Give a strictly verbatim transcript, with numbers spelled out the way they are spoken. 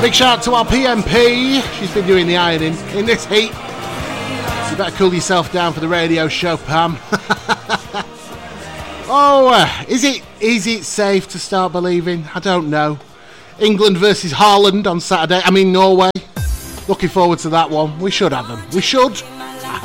Big shout out to our P M P. She's been doing the ironing in this heat. So you better cool yourself down for the radio show, Pam. oh, uh, is it is it safe to start believing? I don't know. England versus Haaland on Saturday. I mean Norway. Looking forward to that one. We should have them. We should.